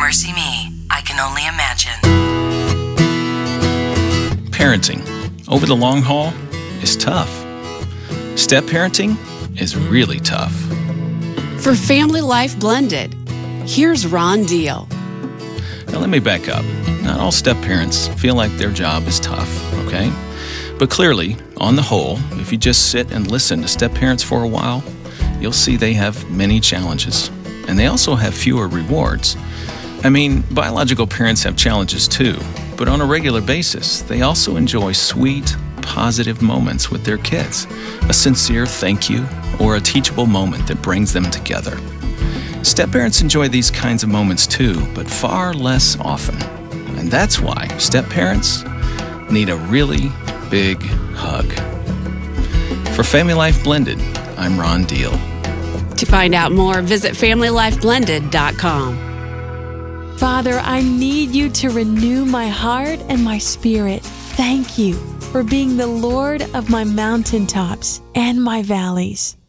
Mercy Me, I Can Only Imagine. Parenting, over the long haul, is tough. Step parenting is really tough. For Family Life Blended, here's Ron Deal. Now let me back up. Not all step parents feel like their job is tough, okay? But clearly, on the whole, if you just sit and listen to step parents for a while, you'll see they have many challenges. And they also have fewer rewards. I mean, biological parents have challenges too, but on a regular basis, they also enjoy sweet, positive moments with their kids, a sincere thank you, or a teachable moment that brings them together. Step parents enjoy these kinds of moments too, but far less often. And that's why step parents need a really big hug. For Family Life Blended, I'm Ron Deal. To find out more, visit FamilyLifeBlended.com. Father, I need you to renew my heart and my spirit. Thank you for being the Lord of my mountaintops and my valleys.